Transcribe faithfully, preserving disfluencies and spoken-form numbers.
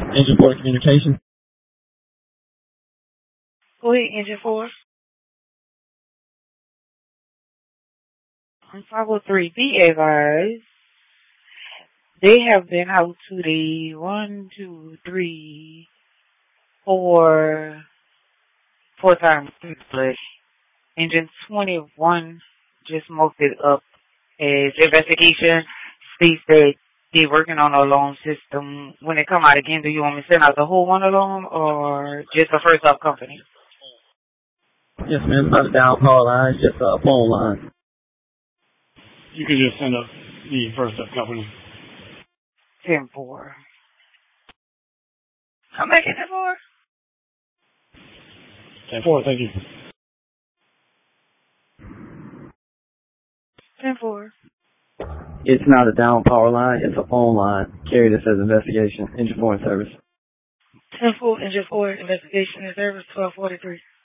Engine four communication. Go ahead, Engine four. On five oh three, be advised, they have been out to the one, two, three, four, four times, but Engine twenty-one just marked it up as investigation. States that they're working on a alarm system. When it come out again, do you want me to send out the whole one alarm or just the first up company? Yes, ma'am. It's not a down call line. It's just a phone line. You can just send up the first up company. ten four. Come back in ten four. ten four, thank you. ten four. It's not a down power line. It's a phone line. Carry this as investigation. Engine four in service. ten four, Engine four, investigation and service, twelve forty-three.